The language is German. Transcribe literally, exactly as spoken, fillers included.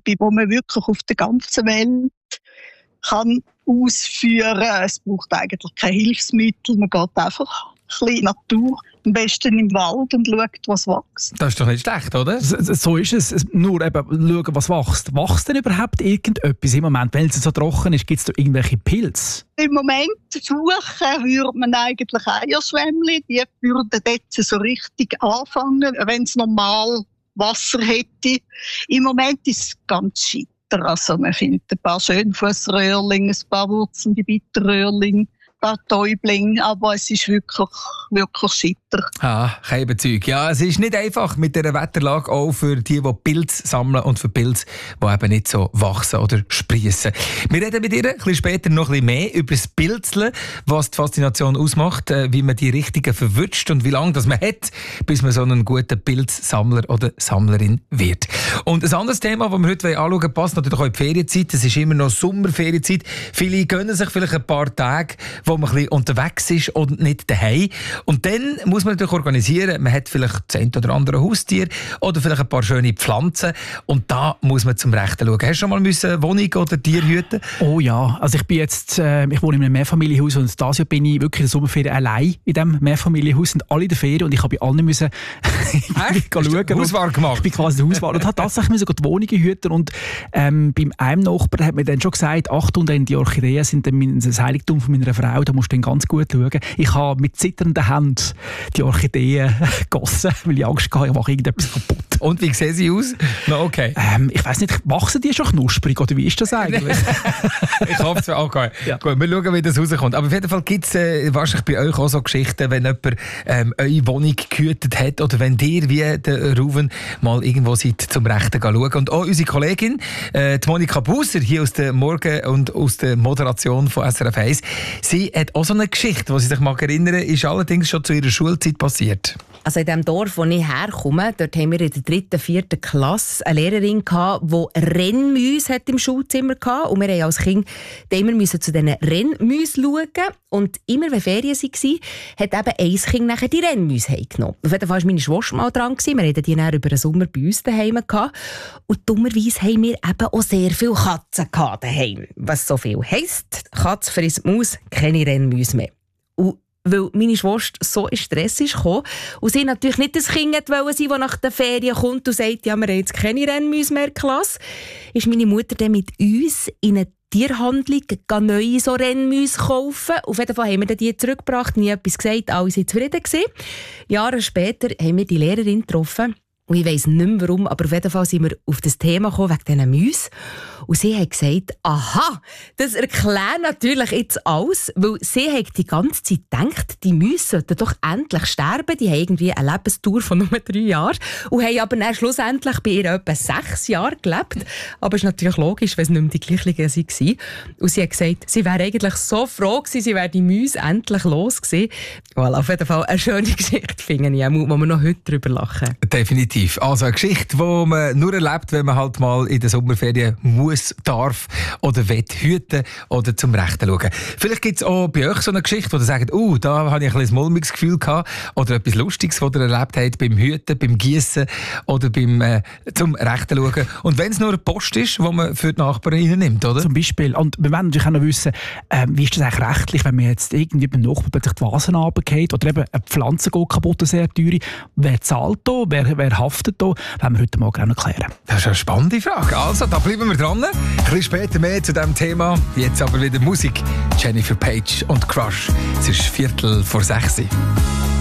bin, wo man wirklich auf der ganzen Welt kann ausführen. Es braucht eigentlich kein Hilfsmittel. Man geht einfach ein bisschen in die Natur, am besten im Wald und schaut, was wächst. Das ist doch nicht schlecht, oder? So, so ist es. Nur eben schauen, was wächst. Wächst denn überhaupt irgendetwas im Moment? Weil es so trocken ist, gibt es da irgendwelche Pilze? Im Moment suchen würde man eigentlich Eierschwämmchen. Die würden jetzt so richtig anfangen, wenn es normal Wasser hätte. Im Moment ist es ganz scheiter. Also man findet ein paar Schönfussröhrlinge, ein paar wurzelnde Bitterröhrlinge, ein paar Täublinge, aber es ist wirklich, wirklich scheiter. Ah, kein Überzeug. Ja, es ist nicht einfach mit dieser Wetterlage, auch für die, die Pilze sammeln und für Pilze, die eben nicht so wachsen oder sprießen. Wir reden mit ihr ein bisschen später noch ein bisschen mehr über das Pilzeln, was die Faszination ausmacht, wie man die richtigen verwünscht und wie lange das man hat, bis man so einen guten Pilzsammler oder Sammlerin wird. Und ein anderes Thema, das wir heute anschauen wollen, passt natürlich auch in die Ferienzeit. Es ist immer noch Sommerferienzeit. Viele gönnen sich vielleicht ein paar Tage, wo man ein bisschen unterwegs ist und nicht daheim. Und dann muss man natürlich organisieren. Man hat vielleicht das eine oder andere Haustier oder vielleicht ein paar schöne Pflanzen. Und da muss man zum Rechten schauen. Hast du schon mal eine Wohnung oder Tier hüten? Oh ja, also ich bin jetzt, äh, ich wohne in einem Mehrfamilienhaus und dieses Jahr bin ich wirklich in der Sommerferien allein in diesem Mehrfamilienhaus. Sind alle in der Ferien und ich habe bei allen müssen schauen. Hauswahl gemacht? Ich bin quasi der Hauswahl und habe tatsächlich müssen die Wohnungen hüten. Und ähm, beim einem Nachbarn hat mir dann schon gesagt, Achtung, denn die Orchideen sind dann das Heiligtum von meiner Frau, da musst du dann ganz gut schauen. Ich habe mit zitternden Händen die Orchideen gegossen, weil ich Angst hatte, ich mache irgendetwas kaputt. Und wie sehen sie aus? No, okay. Ähm, ich weiss nicht, wachsen die schon knusprig oder wie ist das eigentlich? Ich hoffe es auch. Okay. Ja. Gut, wir schauen, wie das rauskommt. Aber auf jeden Fall gibt es äh, wahrscheinlich bei euch auch so Geschichten, wenn jemand ähm, eure Wohnung gehütet hat oder wenn ihr wie der Ruven mal irgendwo seid zum Rechten schauen. Und auch unsere Kollegin, äh, die Monika Busser, hier aus der Morgen- und aus der Moderation von S R F eins, sie hat auch so eine Geschichte, die sie sich mag erinnern, ist allerdings schon zu ihrer Schulzeit passiert. Also in dem Dorf, wo ich herkomme, dort haben wir in der dritten, vierten Klasse eine Lehrerin gehabt, die Rennmäuse im Schulzimmer hatte. Und wir mussten als Kind immer müssen zu diesen Rennmäusen schauen. Und immer wenn Ferien waren, hat eben ein Kind nachher die Rennmäuse heimgenommen. Auf jeden Fall war meine Schwester mal dran. Wir hatten die dann über den Sommer bei uns daheim gehabt. Und dummerweise haben wir eben auch sehr viele Katzen daheim. Was so viel heisst, Katze frisst Maus, keine Rennmäuse mehr. Und weil meine Schwester so in Stress kam und sie natürlich nicht das Kind wollte sein, das nach den Ferien kommt und sagt, ja, wir haben jetzt keine Rennmäuse mehr in der Klasse, ist meine Mutter dann mit uns in eine Tierhandlung neue so Rennmäuse kaufen. Auf jeden Fall haben wir die zurückgebracht, nie etwas gesagt, alle waren zufrieden gewesen. Jahre später haben wir die Lehrerin getroffen. Und ich weiss nicht mehr warum, aber auf jeden Fall sind wir auf das Thema gekommen, wegen diesen Mäusen. Und sie hat gesagt, aha, das erklärt natürlich jetzt alles, weil sie hat die ganze Zeit gedacht, die Mäuse sollten doch endlich sterben. Die haben irgendwie eine Lebensdauer von nur drei Jahren und haben aber dann schlussendlich bei ihr etwa sechs Jahre gelebt. Aber es ist natürlich logisch, wenn es nicht mehr die gleichen waren. Und sie hat gesagt, sie wäre eigentlich so froh gewesen, sie wäre die Mäuse endlich los gewesen. Voilà, auf jeden Fall eine schöne Geschichte, finde ich, wo wir noch heute drüber lachen. Definitiv. Also eine Geschichte, die man nur erlebt, wenn man halt mal in der Sommerferien muss, darf oder will hüten oder zum Rechten schauen. Vielleicht gibt es auch bei euch so eine Geschichte, wo ihr sagt, oh, da habe ich ein bisschen mulmiges Gefühl gehabt oder etwas Lustiges, was ihr erlebt habt beim Hüten, beim Gießen oder beim äh, zum Rechten schauen. Und wenn es nur eine Post ist, die man für die Nachbarn nimmt, oder? Zum Beispiel. Und wir wollen natürlich auch noch wissen, äh, wie ist das eigentlich rechtlich, wenn man jetzt irgendwie beim Nachbarn plötzlich die Vasen runterfällt oder eben eine Pflanze geht kaputt, eine sehr teure. Wer zahlt da? Wer, wer haftet da? Das werden wir heute Morgen auch noch klären. Das ist eine spannende Frage. Also, da bleiben wir dran. Ein bisschen später mehr zu diesem Thema. Jetzt aber wieder Musik. Jennifer Page und Crush. Es ist Viertel vor sechs.